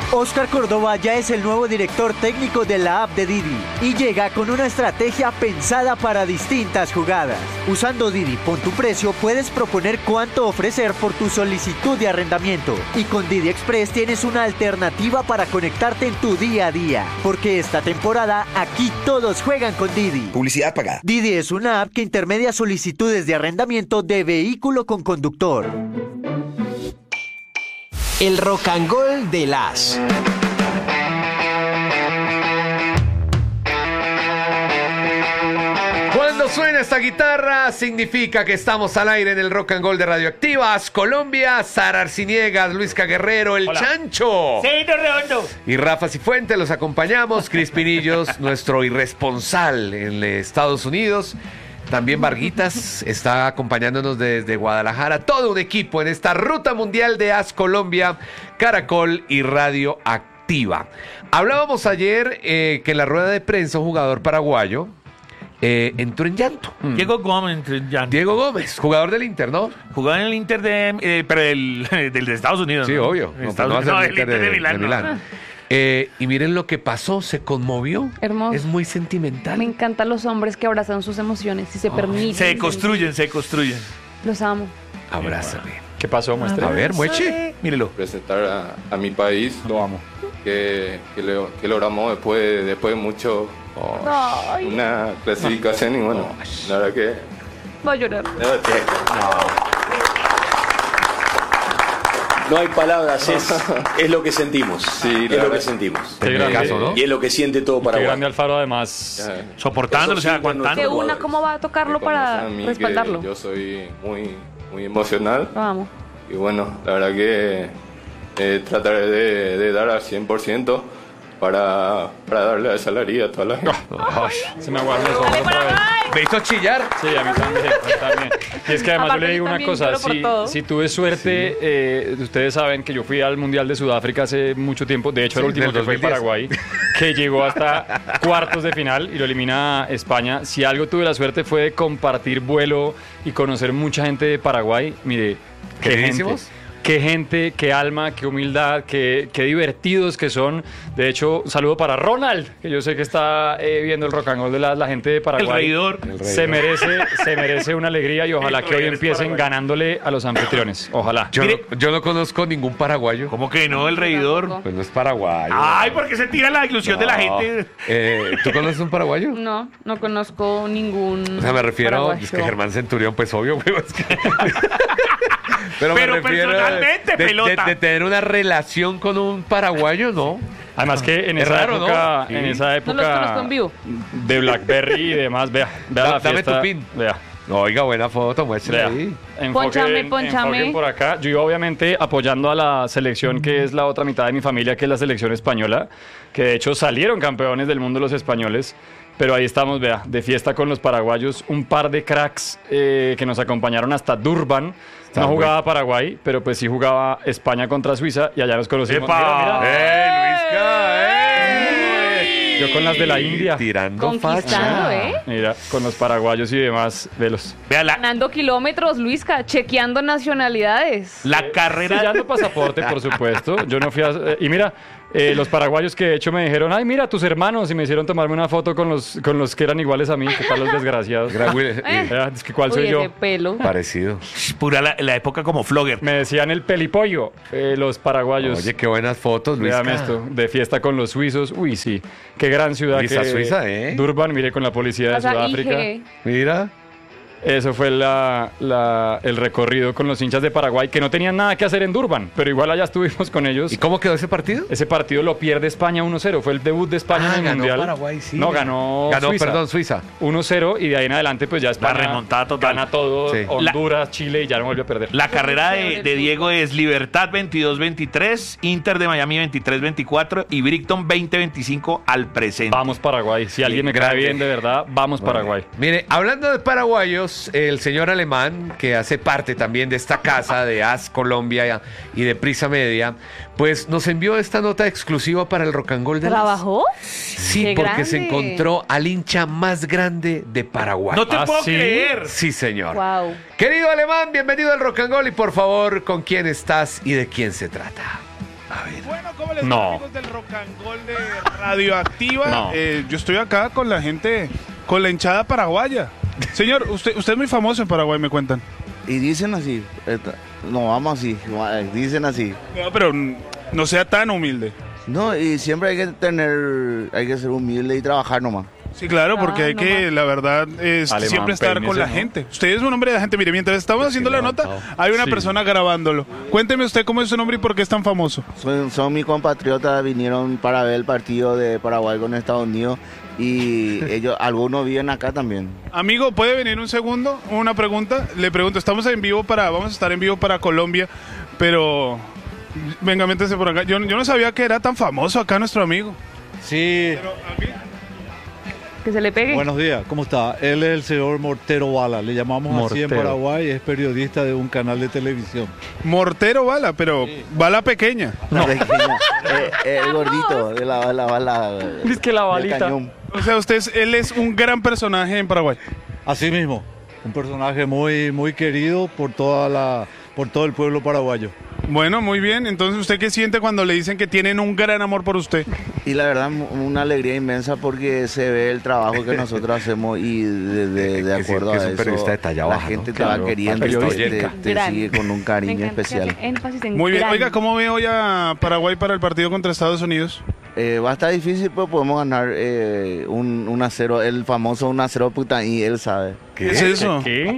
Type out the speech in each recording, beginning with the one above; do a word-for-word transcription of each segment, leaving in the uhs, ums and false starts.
Oscar Córdoba ya es el nuevo director técnico de la app de Didi y llega con una estrategia pensada para distintas jugadas. Usando Didi Pon tu Precio puedes proponer cuánto ofrecer por tu solicitud de arrendamiento y con Didi Express tienes una alternativa para conectarte en tu día a día, porque esta temporada aquí todos juegan con Didi. Publicidad pagada. Didi es una app que intermedia solicitudes de arrendamiento de vehículo con conductor. El rock and roll de las. Cuando suena esta guitarra, significa que estamos al aire en el Rock and Roll de Radioactivas, Colombia. Sara Arciniegas, Luisca Guerrero, El Hola. Chancho. Señor Redondo. Y Rafa Cifuentes los acompañamos. Cris Pinillos, nuestro irresponsal en Estados Unidos. También Varguitas está acompañándonos desde Guadalajara. Todo un equipo en esta ruta mundial de As Colombia, Caracol y Radioactiva. Hablábamos ayer eh, que en la rueda de prensa un jugador paraguayo eh, entró en llanto. Diego Gómez entró en llanto. Diego Gómez, jugador del Inter, ¿no? Jugaba en el Inter de, eh, pero el, del de Estados Unidos. Sí, ¿no? obvio. En No, Estados no va a ser Unidos. No, el el Inter Inter de, de- Milán. de no. Milán. Eh, y miren lo que pasó, se conmovió. Hermoso. Es muy sentimental. Me encantan los hombres que abrazan sus emociones y se permiten. Se construyen, se construyen. Los amo. Abrázame. ¿Qué pasó? Muestre. A ver, Mueche. Mírelo. Presentar a, a mi país, Lo amo. que, que, lo- que logramos después, de- después de mucho, Ay, una clasificación y bueno, la verdad que... voy a llorar. No hay palabras, es, es lo que sentimos. Sí, es la lo que verdad. sentimos. Qué grande. caso, ¿no? Y es lo que siente todo Qué Paraguay. grande Alfaro, además. Ya, Soportándolo, o sea, Eso sí, aguantando. Que una, jugadores. ¿cómo va a tocarlo me para conocen a mí que respaldarlo? Yo soy muy, muy emocional Lo amo. y bueno, la verdad que eh, trataré de, de dar al cien por ciento para, para darle a esa alegría a toda la gente. Se me aguardan los ojos otra vez. ¿Me hizo chillar? Sí, a mí también, a mí también. Y es que además Aparte, yo le digo yo una también cosa, lloro por si, todo. si tuve suerte, eh, ustedes saben que yo fui al Mundial de Sudáfrica hace mucho tiempo, de hecho el Sí, último del que fue dos mil diez. Paraguay, que llegó hasta cuartos de final y lo elimina a España. Si algo tuve la suerte fue de compartir vuelo y conocer mucha gente de Paraguay. Mire, qué gente. ¿Queridísimos? Qué gente, qué alma, qué humildad, qué, qué divertidos que son. De hecho, un saludo para Ronald, que yo sé que está eh, viendo el rock and roll de la, la gente de Paraguay. El reidor. Se merece, se merece una alegría y ojalá El que hoy reidor es empiecen Paraguay. ganándole a los anfitriones. Ojalá. Yo, Mire- no, yo no conozco ningún paraguayo. ¿Cómo que no? El reidor. Pues no es paraguayo. Ay, porque se tira la ilusión de la No. gente. Eh, ¿Tú conoces un paraguayo? No, no conozco ningún. O sea, me refiero, paraguayo. es que Germán Centurión, pues obvio, güey, es que- Pero, Pero me refiero a- personalmente, de, pelota. de- de tener una relación con un paraguayo, ¿no? Además que en Es esa raro, ¿no? época, Sí. en esa No época los conozco en vivo. de Blackberry y demás, vea, vea Da- la dame fiesta. tu pin. Vea. No, oiga, buena foto, muéstrala Vea, ahí. enfoque, Pónchame, en- pónchame. enfoque por acá. Yo iba obviamente apoyando a la selección que es la otra mitad de mi familia, que es la selección española, que de hecho salieron campeones del mundo los españoles. Pero ahí estamos, vea, de fiesta con los paraguayos, un par de cracks eh, que nos acompañaron hasta Durban. Está No muy- jugaba Paraguay, pero pues sí jugaba España contra Suiza y allá nos conocimos. ¡Epa! Mira, mira. ¡Eh, Luisca! ¡Eh! Yo con las de la India. Tirando Conquistando, facha. ¿eh? Mira, con los paraguayos y demás, velos. Vea, la, Ganando kilómetros, Luisca, chequeando nacionalidades. la Sí, carrera. ya no pasaporte, por supuesto. Yo no fui a... eh, y mira, eh, los paraguayos que de hecho me dijeron, ay, mira, tus hermanos, y me hicieron tomarme una foto con los, con los que eran iguales a mí, que tal los desgraciados. Gran Will- Eh. Vea, es que ¿cuál Uy, soy ese yo? pelo. Parecido. Pura la, la época como flogger. Me decían el pelipollo, eh, los paraguayos. Oye, qué buenas fotos, Luisca. Vean esto, de fiesta con los suizos. Uy, sí, qué gran ciudad Suiza, que Suiza, ¿eh? Durban, mire, con la policía de O sea, Sudáfrica. I G. Mira. Eso fue la, la- el recorrido con los hinchas de Paraguay, que no tenían nada que hacer en Durban, pero igual allá estuvimos con ellos. ¿Y cómo quedó ese partido? Ese partido lo pierde España uno cero, fue el debut de España Ah, en el ganó Mundial. Paraguay, sí. No, ganó Ganó, Suiza. perdón, Suiza. uno cero y de ahí en adelante pues ya España remontada total. gana todo, Sí. Honduras, Chile y ya no volvió a perder. La carrera de, chévere, de el Diego fútbol. es Libertad veintidós veintitrés, Inter de Miami veintitrés veinticuatro y Brighton veinte veinticinco al presente. Vamos Paraguay, si alguien me cae grande. bien de verdad, vamos Paraguay. Mire, hablando de paraguayos, el señor alemán, que hace parte también de esta casa de As Colombia y de Prisa Media, pues nos envió esta nota exclusiva para el Rock and Roll de las- ¿Trabajó? Sí, ¡Qué porque se grande! encontró al hincha más grande de Paraguay. No te ¿Ah, puedo sí? creer. Sí, señor. Wow. Querido alemán, bienvenido al Rock and Roll y por favor, ¿con quién estás y de quién se trata? Bueno, ¿cómo les va, No. amigos del Rock and Roll de Radioactiva? No. Eh, yo estoy acá con la gente, con la hinchada paraguaya. Señor, usted, usted es muy famoso en Paraguay, me cuentan. Y dicen así, esta- no, vamos así, dicen así. No, pero mm, no sea tan humilde. No, y siempre hay que tener, hay que ser humilde y trabajar nomás. Sí, claro, porque Ah, hay no que, más. la verdad, es Alemán, siempre estar con permiso, la ¿no? gente. Usted es un hombre de la gente. Mire, mientras estamos haciendo la nota, hay una Sí. persona grabándolo. Cuénteme usted cómo es su nombre y por qué es tan famoso. Son, son mis compatriotas, vinieron para ver el partido de Paraguay con Estados Unidos y ellos, algunos viven acá también. Amigo, ¿puede venir un segundo? Una pregunta. Le pregunto, estamos en vivo para, vamos a estar en vivo para Colombia, pero venga, métese por acá. Yo, yo no sabía que era tan famoso acá nuestro amigo. Sí, Pero, aquí- Que se le pegue. buenos días, ¿cómo está? Él es el señor Mortero Bala, le llamamos así en Mortero. Paraguay, es periodista de un canal de televisión. Mortero bala, pero bala pequeña. La pequeña, eh, eh, el gordito de la bala, bala. Es que la del balita. cañón. O sea, usted es- él es un gran personaje en Paraguay. Así mismo, un personaje muy, muy querido por, toda la, por todo el pueblo paraguayo. Bueno, muy bien. Entonces, ¿usted qué siente cuando le dicen que tienen un gran amor por usted? Y la verdad, mu- una alegría inmensa porque se ve el trabajo que nosotros hacemos y de, de- de Que sí, acuerdo que a es un eso, periodista de talla la baja, gente ¿no? te Claro, va queriendo y te, periodista. te- te Gran. sigue con un Me cariño encanta que especial. hace énfasis en Muy bien. gran. Oiga, ¿cómo ve hoy a Paraguay para el partido contra Estados Unidos? Eh, va a estar difícil, pero podemos ganar eh, un, un a cero, el famoso un a cero puta, y él sabe. ¿Qué es eso? ¿Qué?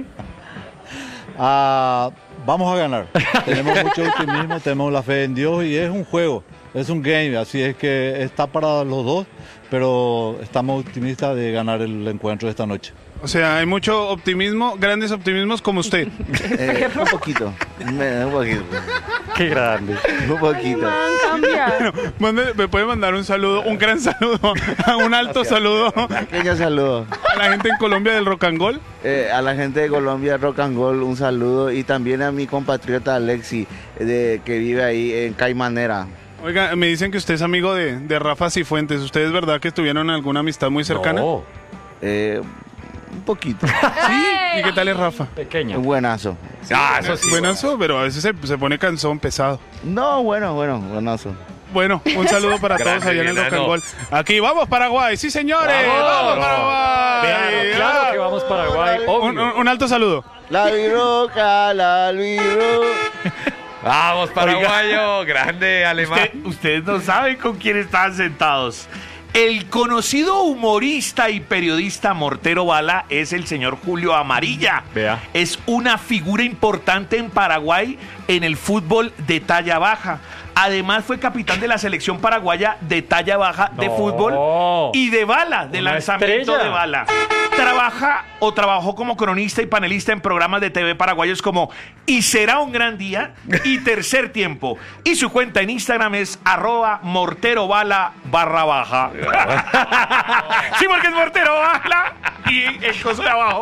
Ah, vamos a ganar, tenemos mucho optimismo, tenemos la fe en Dios y es un juego, es un game, así es que está para los dos, pero estamos optimistas de ganar el encuentro de esta noche. O sea, hay mucho optimismo, grandes optimismos como usted. Eh, un poquito, me- un poquito, Qué grande. un poquito. Man, cambia. Mande- me puede mandar un saludo, un gran saludo, un alto saludo Pequeño saludo. a la gente en Colombia del Rock and Roll. Eh, a la gente de Colombia, Rock and Roll, un saludo y también a mi compatriota Alexi, de, que vive ahí en Caimanera. Oiga, me dicen que usted es amigo de, de Rafa Cifuentes. ¿Usted es verdad que tuvieron alguna amistad muy cercana? No. Eh, un poquito, ¿Sí? ¿Y qué tal es Rafa? Pequeño. un buenazo. Ah, eso sí. Buenazo, pero a veces se, se pone cansón, pesado. No, bueno, bueno, buenazo. Bueno, un saludo para Grande, todos allá en el Rock and enano. Roll. Aquí, vamos Paraguay, sí señores, Vamos. vamos Paraguay. Claro, claro que vamos Paraguay. Un, Obvio. un- un alto saludo. La viroca, la viro. Vamos, paraguayo, grande alemán. Usted- ustedes no saben con quién estaban sentados. El conocido humorista y periodista Mortero Bala es el señor Julio Amarilla. Vea. Es una figura importante en Paraguay en el fútbol de talla baja. Además fue capitán de la selección paraguaya de talla baja de No. fútbol y de bala, de Una lanzamiento estrella. de bala. Trabaja o trabajó como cronista y panelista en programas de T V paraguayos como Y será un gran día y Tercer Tiempo. Y su cuenta en Instagram es arroba morterobala barra baja. Sí, porque es mortero bala y el coso de abajo.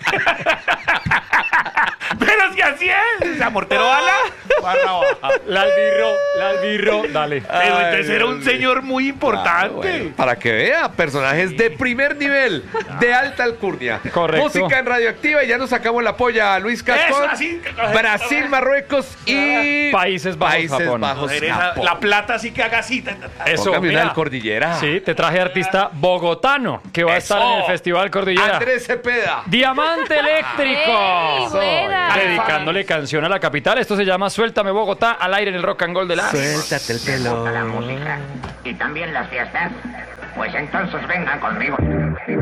Pero si así es, o sea, mortero bala barra baja. La albirro, la albirro, dale. Pero Ay, entonces era Dios un mío. señor muy importante. Ah, bueno, para que vea, personajes de primer nivel, de alta alcurnia. Correcto. Música en Radioactiva y ya nos sacamos la polla a Luis Cascón. Eso, así. Brasil, Marruecos y Países Bajos, Países Japón. Bajos, Joder, esa- Japón. la plata así que haga así. ta, ta, ta. Eso, Póngame una mira. del Cordillera. Sí, te traje artista bogotano que va a estar Eso. en el Festival Cordillera. Andrés Cepeda. Diamante Eléctrico. ¡Ey, buena! Dedicándole canción a la capital. Esto se llama Suéltame Bogotá, al aire en el Rock and Roll de la. Suéltate el pelo. La música y también las fiestas, pues entonces vengan conmigo.